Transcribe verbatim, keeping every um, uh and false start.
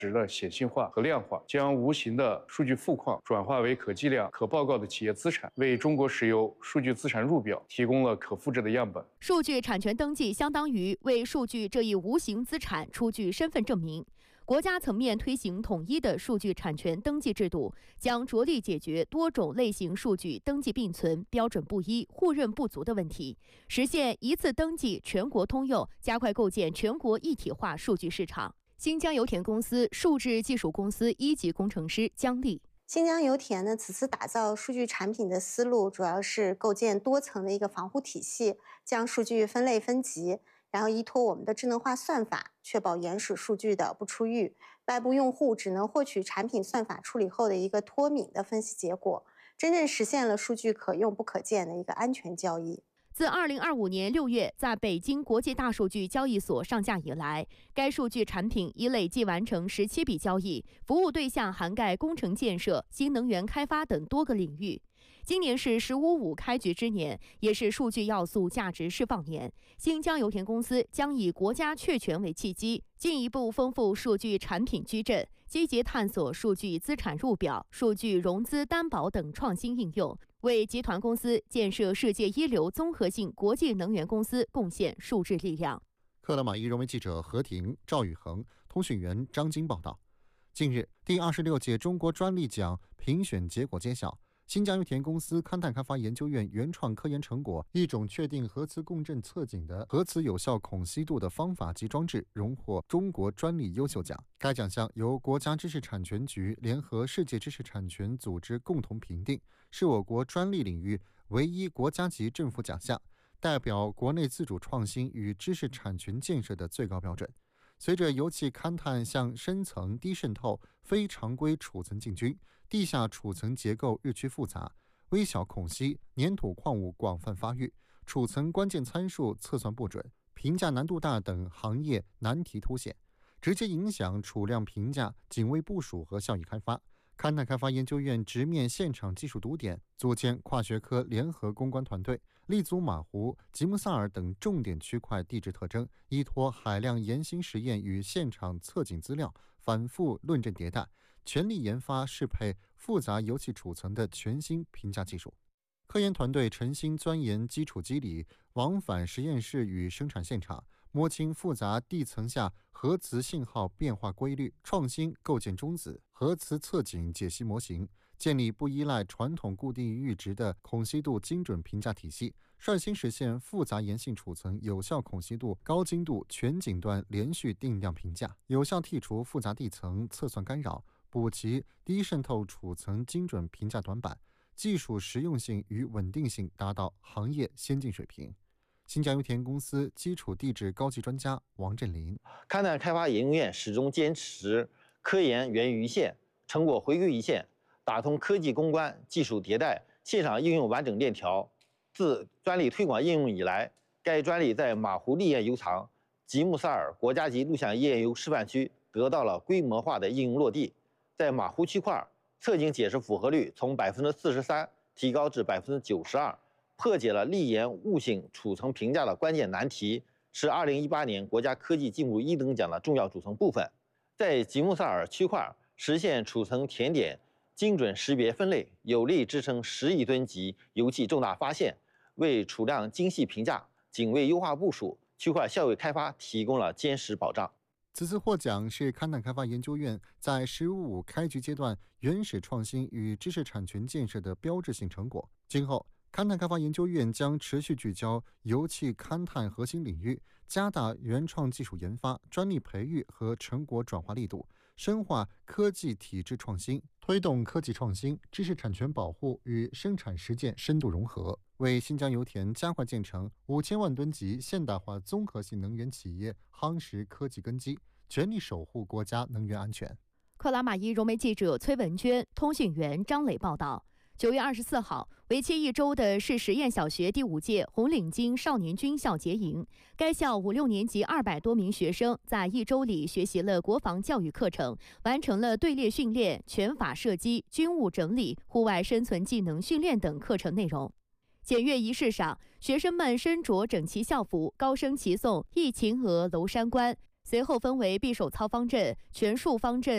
值的显性化和量化，将无形的数据富矿转化为可计量、可报告的企业资产，为中国石油数据资产入表提供了可复制的样本。 数据产权登记相当于为数据这一无形资产出具身份证明。国家层面推行统一的数据产权登记制度，将着力解决多种类型数据登记并存、标准不一、互认不足的问题，实现一次登记全国通用，加快构建全国一体化数据市场。新疆油田公司数字技术公司一级工程师姜丽。 新疆油田呢，此次打造数据产品的思路主要是构建多层的一个防护体系，将数据分类分级，然后依托我们的智能化算法，确保原始数据的不出狱，外部用户只能获取产品算法处理后的一个脱敏的分析结果，真正实现了数据可用不可见的一个安全交易。 自二零二五年六月在北京国际大数据交易所上架以来，该数据产品已累计完成十七笔交易，服务对象涵盖工程建设、新能源开发等多个领域。今年是“十五五”开局之年，也是数据要素价值释放年。新疆油田公司将以国家确权为契机，进一步丰富数据产品矩阵，积极探索数据资产入表、数据融资担保等创新应用，为集团公司建设世界一流综合性国际能源公司贡献数字力量。 克拉玛依人文记者何婷、赵宇恒，通讯员张晶报道。近日，第二十六届中国专利奖评选结果揭晓。新疆油田公司勘探开发研究院原创科研成果，一种确定核磁共振测景的核磁有效孔析度的方法及装置，荣获中国专利优秀奖。该奖项由国家知识产权局联合世界知识产权组织共同评定，是我国专利领域唯一国家级政府奖项，代表国内自主创新与知识产权建设的最高标准。随着油气勘探向深层低渗透、非常规储存进军，地下储存结构日趋复杂，微小孔隙、粘土矿物广泛发育，储存关键参数测算不准、评价难度大等行业难题凸显，直接影响储量评价、警卫部署和效益开发。勘探开发研究院直面现场技术堵点，组建跨学科联合攻关团队，立足马湖、吉木萨尔等重点区块地质特征，依托海量严刑实验与现场测景资料，反复论证迭代，全力研发适配复杂油气储存的全新评价技术。科研团队诚心钻研基础机理，往返实验室与生产现场，摸清复杂地层下核磁信号变化规律，创新构建中子核磁测景解析模型，建立不依赖传统固定阈值的孔析度精准评价体系，率先实现复杂盐性储存有效孔析度高精度全景端连续定量评价，有效剔除复杂地层测算干扰，补齐低渗透储存精准评价短板，技术实用性与稳定性达到行业先进水平。新疆油田公司基础地质高级专家王振林， 勘探开发研究院始终坚持科研源于一线，成果回归一线，打通科技攻关、技术迭代、线上应用完整链条。自专利推广应用以来，该专利在马湖砾岩油藏、吉木萨尔国家级录像页岩油示范区得到了规模化的应用落地。在马湖区块，测景解释符合率从百分之四十三提高至百分之九十二，破解了砾岩物性储存评价的关键难题，是二零一八年国家科技进步一等奖的重要组成部分。在吉木萨尔区块实现储存甜点精准识别分类，有力支撑十亿吨级油气重大发现，为储量精细评价、警卫优化部署、区块效益开发提供了坚实保障。 此次获奖是勘探开发研究院在“十五五”开局阶段原始创新与知识产权建设的标志性成果。今后，勘探开发研究院将持续聚焦油气勘探核心领域，加大原创技术研发、专利培育和成果转化力度，深化科技体制创新，推动科技创新、知识产权保护与生产实践深度融合，为新疆油田加快建成五千万吨级现代化综合性能源企业夯实科技根基，全力守护国家能源安全。 克拉玛依融媒记者崔文娟、通讯员张磊报道。九月二十四号，为期一周的市实验小学第五届红领巾少年军校结营。该校五六年级二百多名学生在一周里学习了国防教育课程，完成了队列训练、拳法射击、军务整理、户外生存技能训练等课程内容。检阅仪式上，学生们身着整齐校服，高声齐颂“忆秦娥娄山关”。随后分为匕首操方阵、拳术方阵、